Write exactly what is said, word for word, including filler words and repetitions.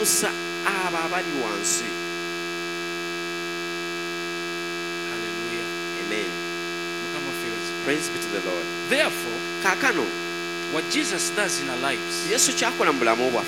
okukyusa abo abali wansi. Hallelujah. Amen. Mukama feels. Praise be to the Lord. Therefore, Kaakano what Jesus does in our lives Yesu kyakola mu bulamu bwaffe